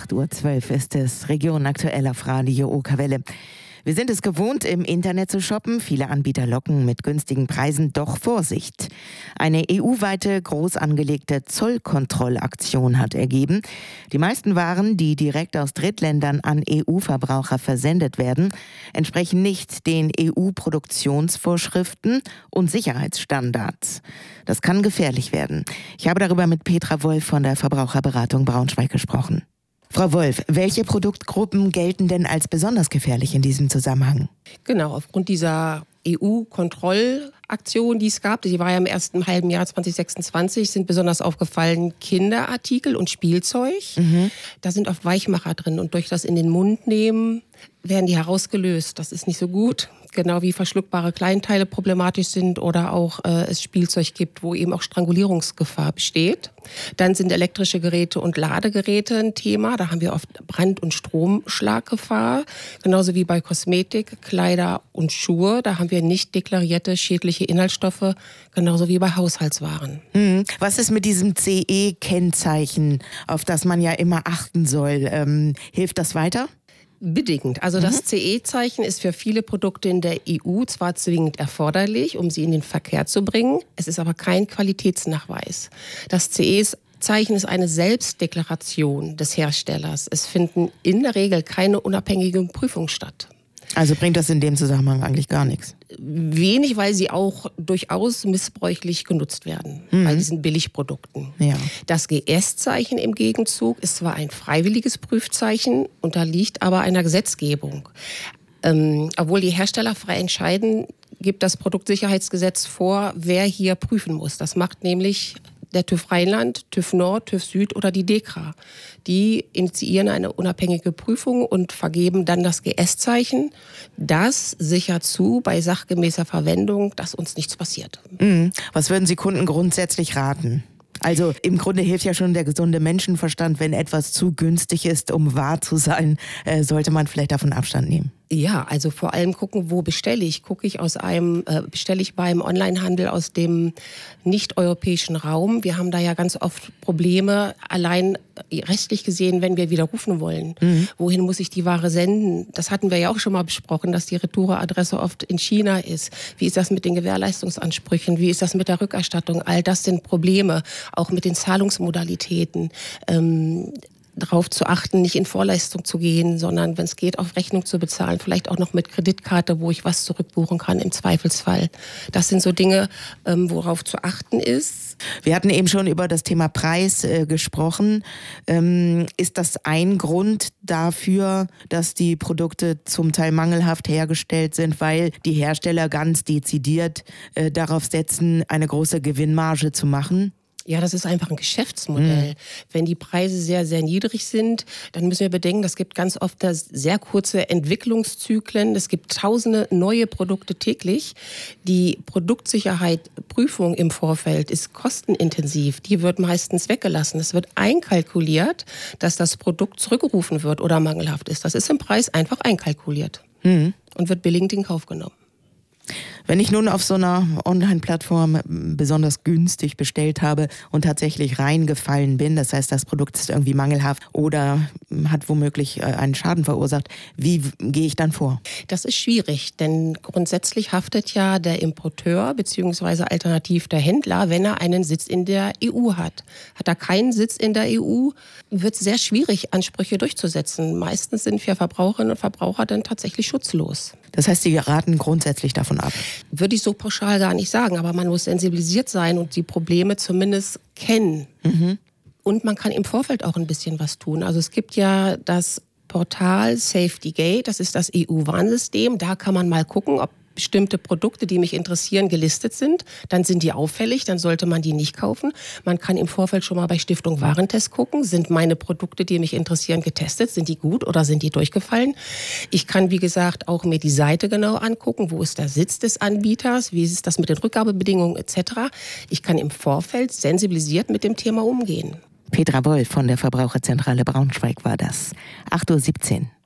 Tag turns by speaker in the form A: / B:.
A: 8:12 Uhr ist es, Region aktuell auf Radio Okerwelle. Wir sind es gewohnt, im Internet zu shoppen. Viele Anbieter locken mit günstigen Preisen, doch Vorsicht. Eine EU-weite, groß angelegte Zollkontrollaktion hat ergeben, die meisten Waren, die direkt aus Drittländern an EU-Verbraucher versendet werden, entsprechen nicht den EU-Produktionsvorschriften und Sicherheitsstandards. Das kann gefährlich werden. Ich habe darüber mit Petra Wolf von der Verbraucherberatung Braunschweig gesprochen. Frau Wolf, welche Produktgruppen gelten denn als besonders gefährlich in diesem Zusammenhang?
B: Genau, aufgrund dieser EU-Kontrollaktion, die es gab, die war ja im ersten halben Jahr 2026, sind besonders aufgefallen Kinderartikel und Spielzeug. Da sind oft Weichmacher drin und durch das in den Mund nehmen werden die herausgelöst. Das ist nicht so gut. Genau wie verschluckbare Kleinteile problematisch sind oder auch es Spielzeug gibt, wo eben auch Strangulierungsgefahr besteht. Dann sind elektrische Geräte und Ladegeräte ein Thema. Da haben wir oft Brand- und Stromschlaggefahr. Genauso wie bei Kosmetik, Kleider und Schuhe. Da haben wir nicht deklarierte schädliche Inhaltsstoffe, genauso wie bei Haushaltswaren.
A: Was ist mit diesem CE-Kennzeichen, auf das man ja immer achten soll? Hilft das weiter?
B: Bedingt. Also das CE-Zeichen ist für viele Produkte in der EU zwar zwingend erforderlich, um sie in den Verkehr zu bringen, es ist aber kein Qualitätsnachweis. Das CE-Zeichen ist eine Selbstdeklaration des Herstellers. Es finden in der Regel keine unabhängigen Prüfungen statt.
A: Also bringt das in dem Zusammenhang eigentlich gar nichts?
B: Wenig, weil sie auch durchaus missbräuchlich genutzt werden bei diesen Billigprodukten.
A: Ja.
B: Das GS-Zeichen im Gegenzug ist zwar ein freiwilliges Prüfzeichen, unterliegt aber einer Gesetzgebung. Obwohl die Hersteller frei entscheiden, gibt das Produktsicherheitsgesetz vor, wer hier prüfen muss. Das macht nämlich der TÜV Rheinland, TÜV Nord, TÜV Süd oder die DEKRA. Die initiieren eine unabhängige Prüfung und vergeben dann das GS-Zeichen. Das sichert zu bei sachgemäßer Verwendung, dass uns nichts passiert.
A: Was würden Sie Kunden grundsätzlich raten? Also im Grunde hilft ja schon der gesunde Menschenverstand, wenn etwas zu günstig ist, um wahr zu sein, sollte man vielleicht davon Abstand nehmen.
B: Ja, also vor allem gucken, wo bestelle ich. Bestelle ich beim Onlinehandel aus dem nicht-europäischen Raum. Wir haben da ja ganz oft Probleme, allein rechtlich gesehen, wenn wir widerrufen wollen. Wohin muss ich die Ware senden? Das hatten wir ja auch schon mal besprochen, dass die Retouradresse oft in China ist. Wie ist das mit den Gewährleistungsansprüchen? Wie ist das mit der Rückerstattung? All das sind Probleme, auch mit den Zahlungsmodalitäten. Darauf zu achten, nicht in Vorleistung zu gehen, sondern wenn es geht, auf Rechnung zu bezahlen, vielleicht auch noch mit Kreditkarte, wo ich was zurückbuchen kann im Zweifelsfall. Das sind so Dinge, worauf zu achten ist.
A: Wir hatten eben schon über das Thema Preis gesprochen. Ist das ein Grund dafür, dass die Produkte zum Teil mangelhaft hergestellt sind, weil die Hersteller ganz dezidiert darauf setzen, eine große Gewinnmarge zu machen?
B: Ja, das ist einfach ein Geschäftsmodell. Wenn die Preise sehr, sehr niedrig sind, dann müssen wir bedenken, es gibt ganz oft sehr kurze Entwicklungszyklen. Es gibt tausende neue Produkte täglich. Die Produktsicherheit, Prüfung im Vorfeld ist kostenintensiv. Die wird meistens weggelassen. Es wird einkalkuliert, dass das Produkt zurückgerufen wird oder mangelhaft ist. Das ist im Preis einfach einkalkuliert und wird billigend in Kauf genommen.
A: Wenn ich nun auf so einer Online-Plattform besonders günstig bestellt habe und tatsächlich reingefallen bin, das heißt, das Produkt ist irgendwie mangelhaft oder hat womöglich einen Schaden verursacht, wie gehe ich dann vor?
B: Das ist schwierig, denn grundsätzlich haftet ja der Importeur bzw. alternativ der Händler, wenn er einen Sitz in der EU hat. Hat er keinen Sitz in der EU, wird es sehr schwierig, Ansprüche durchzusetzen. Meistens sind wir Verbraucherinnen und Verbraucher dann tatsächlich schutzlos.
A: Das heißt, Sie raten grundsätzlich davon ab?
B: Würde ich so pauschal gar nicht sagen, aber man muss sensibilisiert sein und die Probleme zumindest kennen. Und man kann im Vorfeld auch ein bisschen was tun. Also es gibt ja das Portal Safety Gate, das ist das EU-Warnsystem. Da kann man mal gucken, ob bestimmte Produkte, die mich interessieren, gelistet sind. Dann sind die auffällig, dann sollte man die nicht kaufen. Man kann im Vorfeld schon mal bei Stiftung Warentest gucken. Sind meine Produkte, die mich interessieren, getestet? Sind die gut oder sind die durchgefallen? Ich kann, wie gesagt, auch mir die Seite genau angucken. Wo ist der Sitz des Anbieters? Wie ist das mit den Rückgabebedingungen etc.? Ich kann im Vorfeld sensibilisiert mit dem Thema umgehen.
A: Petra Wolf von der Verbraucherzentrale Braunschweig war das. 8:17 Uhr.